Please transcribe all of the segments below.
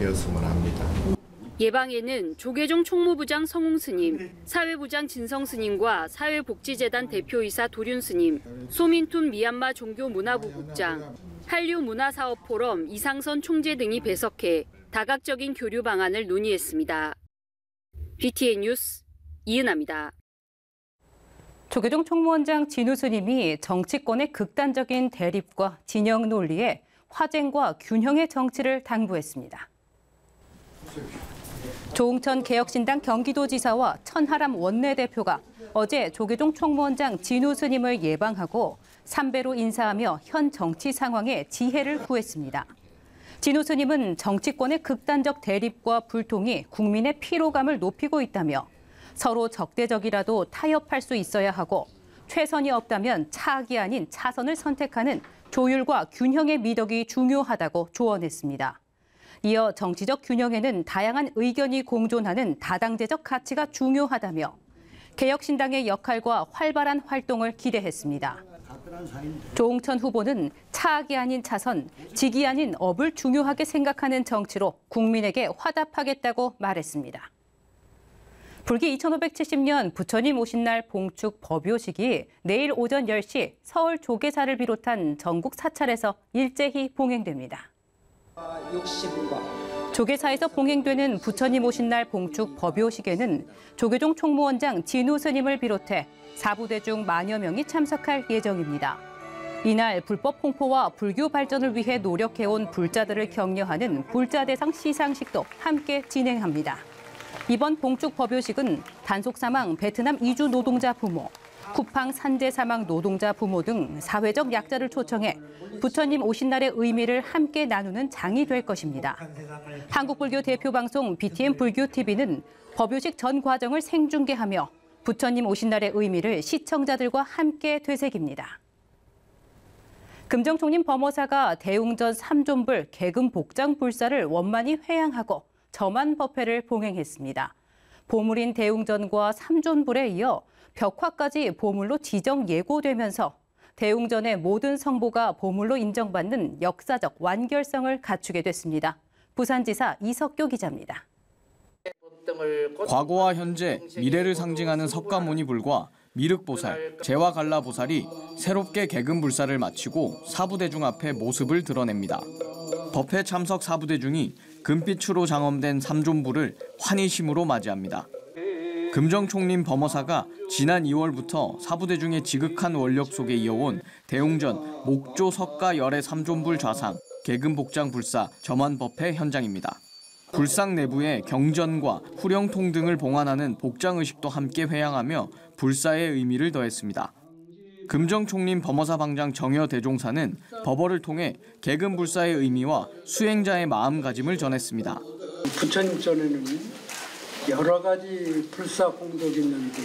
되었으면 합니다. 예방에는 조계종 총무부장 성웅 스님, 사회부장 진성 스님과 사회복지재단 대표이사 도륜 스님, 소민툰 미얀마 종교문화부 국장, 한류문화사업포럼 이상선 총재 등이 배석해 다각적인 교류 방안을 논의했습니다. BTN 뉴스 이은아입니다. 조계종 총무원장 진우 스님이 정치권의 극단적인 대립과 진영 논리에 화쟁과 균형의 정치를 당부했습니다. 조응천 개혁신당 경기도지사와 천하람 원내대표가 어제 조계종 총무원장 진우 스님을 예방하고 삼배로 인사하며 현 정치 상황에 지혜를 구했습니다. 진우 스님은 정치권의 극단적 대립과 불통이 국민의 피로감을 높이고 있다며 서로 적대적이라도 타협할 수 있어야 하고 최선이 없다면 차악이 아닌 차선을 선택하는 조율과 균형의 미덕이 중요하다고 조언했습니다. 이어 정치적 균형에는 다양한 의견이 공존하는 다당제적 가치가 중요하다며 개혁신당의 역할과 활발한 활동을 기대했습니다. 조응천 후보는 차악이 아닌 차선, 직이 아닌 업을 중요하게 생각하는 정치로 국민에게 화답하겠다고 말했습니다. 불기 2570년 부처님 오신 날 봉축 법요식이 내일 오전 10시 서울 조계사를 비롯한 전국 사찰에서 일제히 봉행됩니다. 조계사에서 봉행되는 부처님 오신 날 봉축 법요식에는 조계종 총무원장 진우 스님을 비롯해 사부대중 만여 명이 참석할 예정입니다. 이날 불법 홍포와 불교 발전을 위해 노력해온 불자들을 격려하는 불자대상 시상식도 함께 진행합니다. 이번 봉축 법요식은 단속 사망 베트남 이주 노동자 부모, 쿠팡 산재 사망 노동자 부모 등 사회적 약자를 초청해 부처님 오신 날의 의미를 함께 나누는 장이 될 것입니다. 한국불교 대표 방송 BTN 불교TV는 법요식 전 과정을 생중계하며 부처님 오신 날의 의미를 시청자들과 함께 되새깁니다. 금정총림 범어사가 대웅전 삼존불 개금 복장 불사를 원만히 회양하고 점안법회를 봉행했습니다. 보물인 대웅전과 삼존불에 이어 벽화까지 보물로 지정 예고되면서 대웅전의 모든 성보가 보물로 인정받는 역사적 완결성을 갖추게 됐습니다. 부산지사 이석교 기자입니다. 과거와 현재, 미래를 상징하는 석가모니불과 미륵보살, 제와갈라보살이 새롭게 개금불사를 마치고 사부대중 앞에 모습을 드러냅니다. 법회 참석 사부대중이 금빛으로 장엄된 삼존불을 환희심으로 맞이합니다. 금정총림 범어사가 지난 2월부터 사부대중의 지극한 원력 속에 이어온 대웅전 목조 석가 열애 삼존불 좌상 개금복장 불사 점안법회 현장입니다. 불상 내부에 경전과 후령통 등을 봉안하는 복장의식도 함께 회양하며 불사의 의미를 더했습니다. 금정총림 범어사 방장 정여 대종사는 법어를 통해 개금불사의 의미와 수행자의 마음가짐을 전했습니다. 부처님 전에는 여러 가지 불사 공덕이 있는데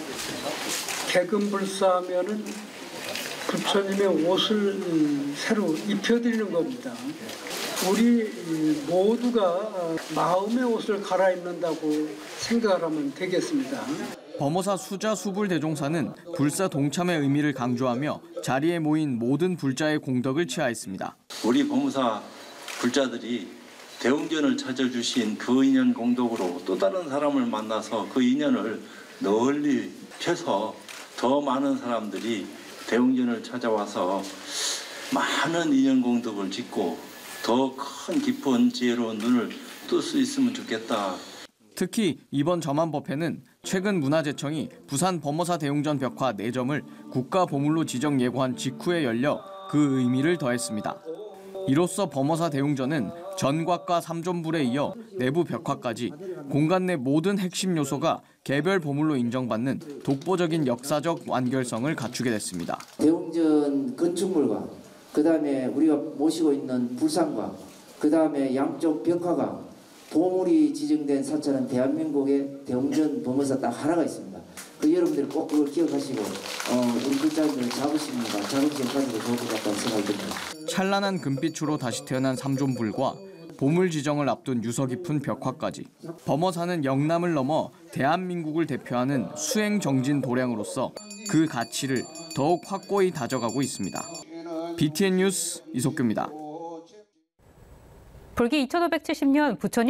개금불사하면은 부처님의 옷을 새로 입혀드리는 겁니다. 우리 모두가 마음의 옷을 갈아입는다고 생각하면 되겠습니다. 범어사 수자 수불 대종사는 불사 동참의 의미를 강조하며 자리에 모인 모든 불자의 공덕을 치하했습니다. 우리 범어사 불자들이 대웅전을 찾아주신 그 인연 공덕으로 또 다른 사람을 만나서 그 인연을 널리 펴서 더 많은 사람들이 대웅전을 찾아와서 많은 인연 공덕을 짓고 더 큰 깊은 지혜로운 눈을 뜰 수 있으면 좋겠다. 특히 이번 점안법회는 최근 문화재청이 부산 범어사 대웅전 벽화 4점을 국가보물로 지정 예고한 직후에 열려 그 의미를 더했습니다. 이로써 범어사 대웅전은 전곽과 삼존불에 이어 내부 벽화까지 공간 내 모든 핵심 요소가 개별 보물로 인정받는 독보적인 역사적 완결성을 갖추게 됐습니다. 대웅전 건축물과 그다음에 우리가 모시고 있는 불상과 그다음에 양쪽 벽화가 보물이 지정된 사찰은 대한민국의 대웅전 범어사 딱 하나가 있습니다. 그 여러분들 꼭 그걸 기억하시고 우리 불자들 자부심 가지고 좋을 것 같다는 생각이 듭니다. 찬란한 금빛으로 다시 태어난 삼존불과 보물 지정을 앞둔 유서 깊은 벽화까지 범어사는 영남을 넘어 대한민국을 대표하는 수행 정진 도량으로서 그 가치를 더욱 확고히 다져가고 있습니다. BTN 뉴스 이석규입니다. 불기 2570년 부처님